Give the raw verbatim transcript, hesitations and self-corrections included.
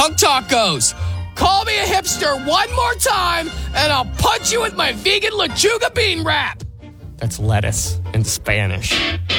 Hunk Tacos. Call me a hipster one more time, and I'll punch you with my vegan lechuga bean wrap. That's lettuce in Spanish.